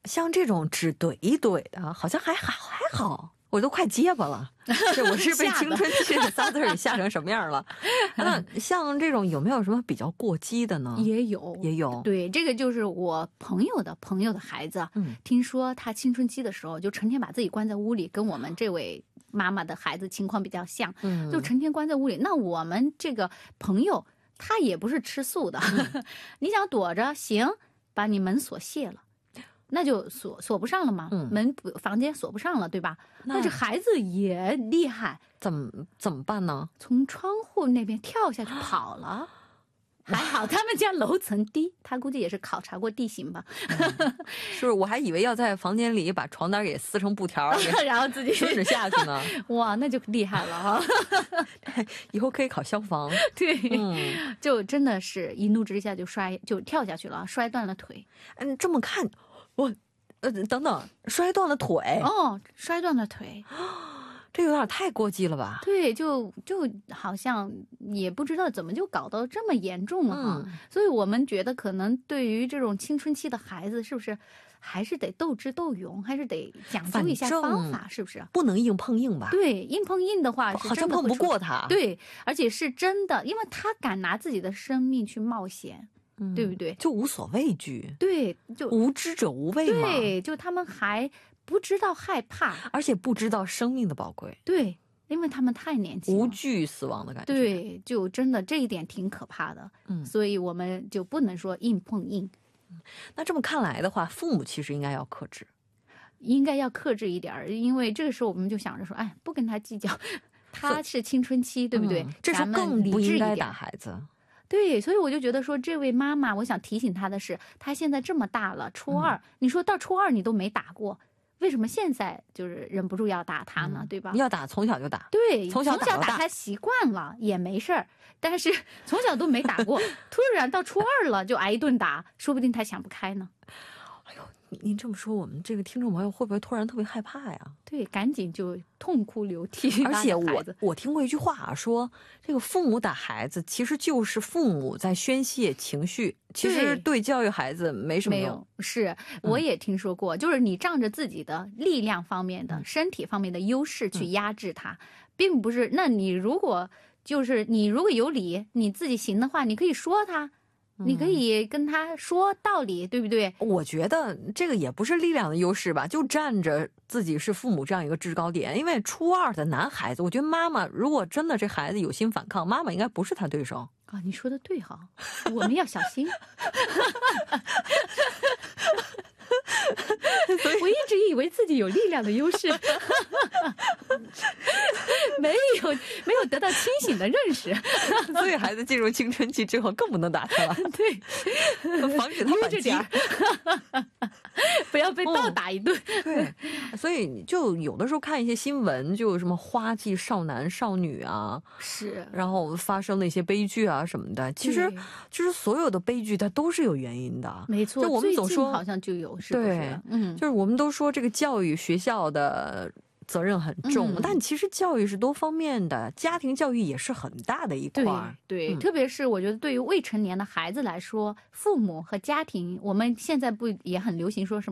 像这种只怼一怼的，好像还好。我都快结巴了，这我是被青春期这仨字给吓成什么样了？那像这种有没有什么比较过激的呢？ 也有。对，这个就是我朋友的孩子，听说他青春期的时候就成天把自己关在屋里，跟我们这位妈妈的孩子情况比较像，就成天关在屋里。那我们这个朋友他也不是吃素的，你想躲着行，把你门锁卸了。那就锁不上了嘛，房间锁不上了，对吧？那这孩子也厉害， 怎么办呢？ 从窗户那边跳下去跑了。还好他们家楼层低，他估计也是考察过地形吧。 是，我还以为要在房间里把床单给撕成布条， 然后自己顺着下去呢。 哇，那就厉害了哈！ 以后可以考消防。 对，就真的是一怒之下就跳下去了，摔断了腿。 这么看。等等，摔断了腿摔断了腿， 这有点太过激了吧？ 对，就好像也不知道怎么就搞到这么严重了所以我们觉得可能对于这种青春期的孩子，是不是还是得斗智斗勇，还是得讲究一下方法，是不是？ 不能硬碰硬吧？ 对，硬碰硬的话是好像碰不过他。 对，而且是真的，因为他敢拿自己的生命去冒险。对不对？ 就无所畏惧。 对，就无知者无畏嘛。 对，就他们还不知道害怕， 而且不知道生命的宝贵。 对，因为他们太年轻了， 无惧死亡的感觉。 对，就真的这一点挺可怕的。所以我们就不能说硬碰硬。 那这么看来的话，父母其实应该要克制， 应该要克制一点，因为这个时候我们就想着说，哎，不跟他计较，他是青春期，对不对？ 这时候更不应该打孩子。 对，所以我就觉得说，这位妈妈，我想提醒她的是，她现在这么大了，初二，你说到初二你都没打过，为什么现在就是忍不住要打她呢？对吧？ 要打，从小就打。 对， 从小打她习惯了也没事儿，但是从小都没打过，突然到初二了就挨一顿打，说不定她想不开呢。 哎呦，您这么说，我们这个听众朋友会不会突然特别害怕呀？ 对，赶紧就痛哭流涕。 而且我听过一句话说，这个父母打孩子其实就是父母在宣泄情绪，其实对教育孩子没什么用。 没有，是我也听说过，就是你仗着自己的力量方面的、身体方面的优势去压制他，并不是。那你如果有理，你自己行的话，你可以说他。你可以跟他说道理，对不对？ 我觉得这个也不是力量的优势吧，就站着自己是父母这样一个制高点。因为初二的男孩子，我觉得妈妈如果真的这孩子有心反抗，妈妈应该不是他对手啊。你说的对哈，我们要小心。我一直以为自己有力量的优势，没有得到清醒的认识， 所以孩子进入青春期之后更不能打他了。 对， 防止他反击， 不要被倒打一顿。 对，所以就有的时候看一些新闻，就什么花季少男少女啊， 是， 然后发生了一些悲剧啊什么的。其实所有的悲剧它都是有原因的， 没错。 就我们总说好像就有，是不是？ 对，就是我们都说这个教育学校的责任很重，但其实教育是多方面的，家庭教育也是很大的一块。 对，特别是我觉得对于未成年的孩子来说，父母和家庭，我们现在不也很流行说什么